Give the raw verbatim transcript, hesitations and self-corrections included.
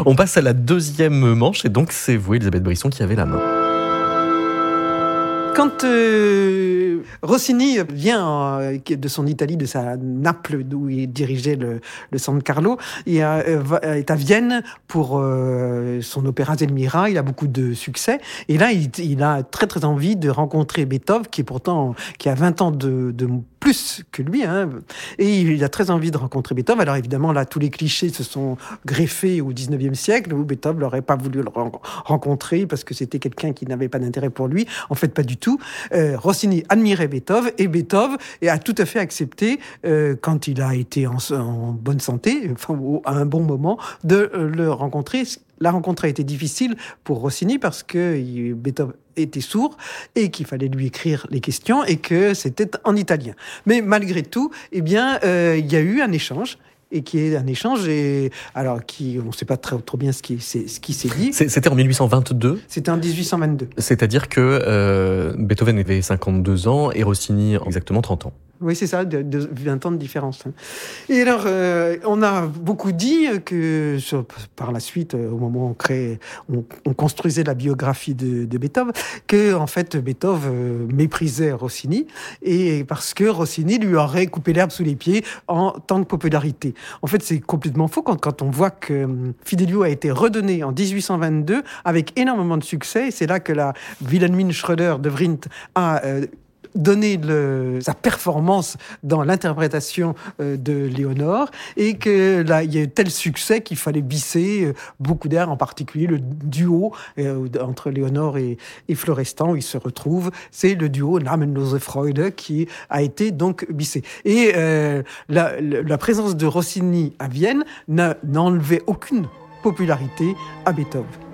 On passe à la deuxième manche et donc c'est vous, Elisabeth Brisson, qui avez la main. Quand euh, Rossini vient euh, de son Italie, de sa Naples, d'où il dirigeait le, le San Carlo, il a, euh, est à Vienne pour euh, son opéra Zelmira. Il a beaucoup de succès. Et là, il, il a très très envie de rencontrer Beethoven, qui est pourtant qui a vingt ans de, de plus que lui. Hein. Et il a très envie de rencontrer Beethoven. Alors évidemment, là, tous les clichés se sont greffés au dix-neuvième siècle, où Beethoven n'aurait pas voulu le rencontrer parce que c'était quelqu'un qui n'avait pas d'intérêt pour lui. En fait, pas du tout. Euh, Rossini admirait Beethoven et Beethoven a tout à fait accepté, euh, quand il a été en, en bonne santé, enfin, à un bon moment, de euh, le rencontrer. La rencontre a été difficile pour Rossini parce que il, Beethoven était sourd et qu'il fallait lui écrire les questions et que c'était en italien. Mais malgré tout, eh bien, euh, il y a eu un échange. Et qui est un échange, et alors qui, on ne sait pas très, trop bien ce qui, c'est, ce qui s'est dit. C'était en mille huit cent vingt-deux. C'était en dix-huit cent vingt-deux. C'est-à-dire que euh, Beethoven avait cinquante-deux ans et Rossini exactement trente ans. Oui, c'est ça, de, de vingt ans de différence. Et alors, euh, on a beaucoup dit que, sur, par la suite, au moment où on, crée, on, on construisait la biographie de, de Beethoven, que, en fait, Beethoven euh, méprisait Rossini, et parce que Rossini lui aurait coupé l'herbe sous les pieds en tant que popularité. En fait, c'est complètement faux quand, quand on voit que Fidelio a été redonné en dix-huit cent vingt-deux avec énormément de succès. C'est là que la Wilhelmine Schröder de Vrindt a euh, donner le, sa performance dans l'interprétation euh, de Léonore, et que là il y a eu tel succès qu'il fallait bisser euh, beaucoup d'air, en particulier le duo euh, entre Léonore et, et Florestan où ils se retrouvent, c'est le duo Namenlose Freude qui a été donc bissé. Et euh, la, la présence de Rossini à Vienne n'a, n'a enlevé aucune popularité à Beethoven.